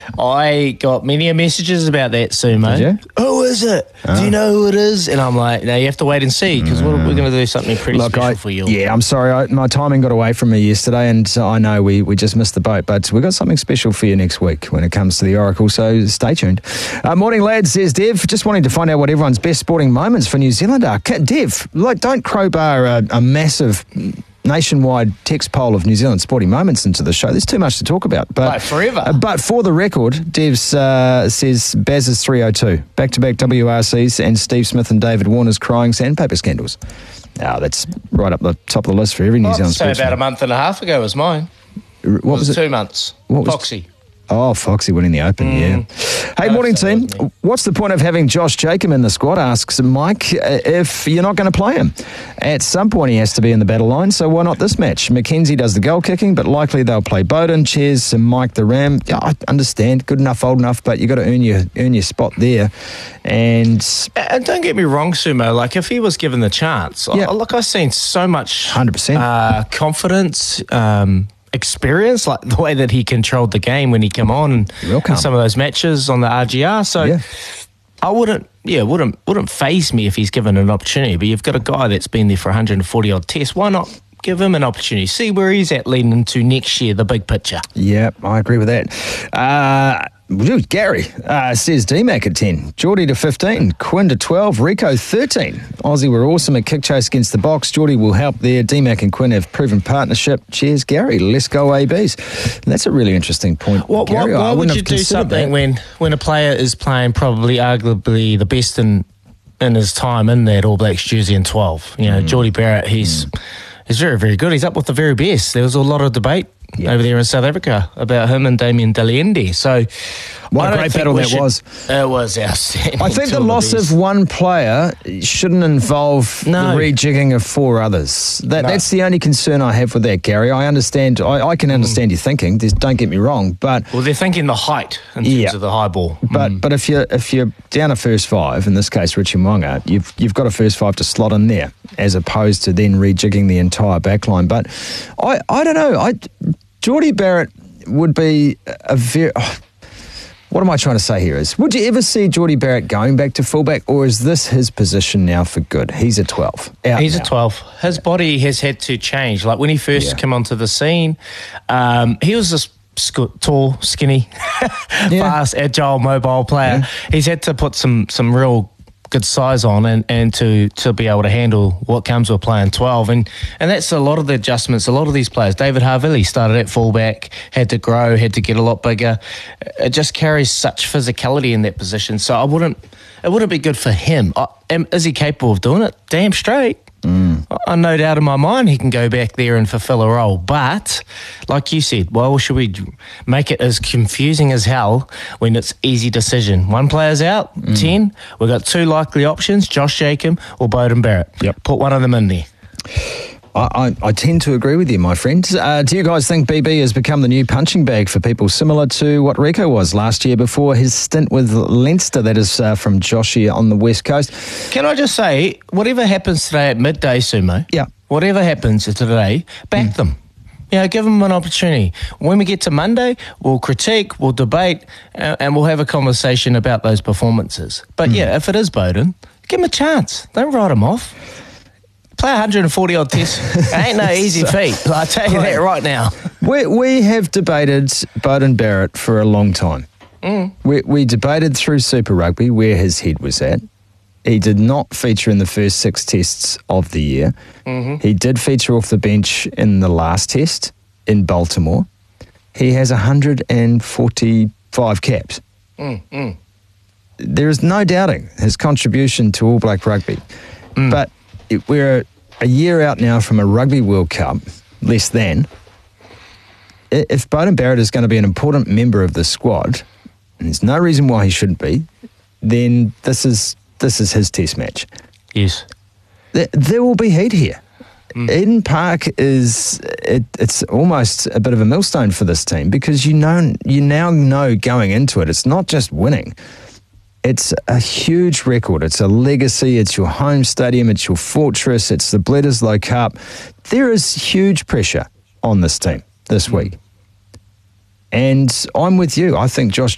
I got many messages about that, Sumo. Did you? Who is it? Do you know who it is? And I'm like, no, you have to wait and see, because we're going to do something pretty special for you. Yeah, I'm sorry. My timing got away from me yesterday, and I know we just missed the boat, but we've got something special for you next week when it comes to the Oracle, so stay tuned. Morning, lads, says Dev. Just wanting to find out what everyone's best sporting moments for New Zealand are. Dev, don't crowbar a massive nationwide text poll of New Zealand sporting moments into the show. There's too much to talk about. But forever. But for the record, Devs says Baz is 302. Back-to-back WRCs and Steve Smith and David Warner's crying sandpaper scandals. Now, that's right up the top of the list for every New Zealand sportsman. About a month and a half ago was mine. What was it? 2 months. Foxy. Oh, Foxy winning the Open, yeah. Hey, morning team. What's the point of having Josh Jacob in the squad, asks Mike, if you're not going to play him? At some point he has to be in the battle line, so why not this match? Mackenzie does the goal kicking, but likely they'll play Bowden, Cheers, and Mike the Ram. Yeah, I understand, good enough, old enough, but you've got to earn your spot there. And don't get me wrong, Sumo, like if he was given the chance, look, I've seen so much 100% confidence, experience, like the way that he controlled the game when he came on and some of those matches on the RGR. So I wouldn't faze me if he's given an opportunity. But you've got a guy that's been there for 140 odd tests. Why not give him an opportunity? See where he's at leading into next year, the big picture. Yeah, I agree with that. Gary says DMAC at 10, Geordie to 15, Quinn to 12, Rico 13. Aussie were awesome at kick chase against the box. Geordie will help there. DMAC and Quinn have proven partnership. Cheers, Gary. Let's go ABs. That's a really interesting point, Gary. Why would you do something when a player is playing probably arguably the best in his time in that All Blacks jersey in 12? You know, Geordie Barrett, he's very, very good. He's up with the very best. There was a lot of debate over there in South Africa about him and Damien Daliende. So, what a great battle that was. It was outstanding. I think the loss of one player shouldn't involve the rejigging of four others. That's the only concern I have with that, Gary. I understand. I can understand your thinking. Don't get me wrong, but they're thinking the height in terms of the high ball. But if you're down a first five, in this case Richie Mo'unga, you've got a first five to slot in there, as opposed to then rejigging the entire backline. But I don't know. Geordie Barrett would be a very... what am I trying to say here is, would you ever see Geordie Barrett going back to fullback, or is this his position now for good? He's a 12. He's a 12. His body has had to change. Like when he first came onto the scene, he was this tall, skinny, fast, agile, mobile player. Yeah. He's had to put some real good size on and to be able to handle what comes with playing 12, and that's a lot of the adjustments. A lot of these players, David Havili started at fullback, had to grow, had to get a lot bigger. It just carries such physicality in that position, so it wouldn't be good for him. Is he capable of doing it? Damn straight. I'm no doubt in my mind he can go back there and fulfill a role. But, like you said, well, should we make it as confusing as hell when it's easy decision? One player's out, 10. We've got two likely options, Josh Jacob or Bowden Barrett. Yep. Put one of them in there. I tend to agree with you, my friend. Do you guys think BB has become the new punching bag for people, similar to what Rico was last year before his stint with Leinster? That is from Josh here on the West Coast. Can I just say, whatever happens today at midday, Sumo, whatever happens today, back them. You know, give them an opportunity. When we get to Monday, we'll critique, we'll debate, and we'll have a conversation about those performances. But if it is Bowden, give him a chance. Don't write him off. Play 140 odd tests. Ain't no easy feat. I'll tell you that right now. We have debated Bowden Barrett for a long time. We debated through Super Rugby where his head was at. He did not feature in the first 6 tests of the year. He did feature off the bench in the last test in Baltimore. He has 145 caps. There is no doubting his contribution to All Black Rugby. But we're a year out now from a Rugby World Cup, less than. If Bowden Barrett is going to be an important member of the squad, and there's no reason why he shouldn't be, then this is his test match. Yes. There will be heat here. Eden Park it's almost a bit of a millstone for this team, because you now know going into it, it's not just winning. It's a huge record. It's a legacy. It's your home stadium. It's your fortress. It's the Bledisloe Cup. There is huge pressure on this team this week. And I'm with you. I think Josh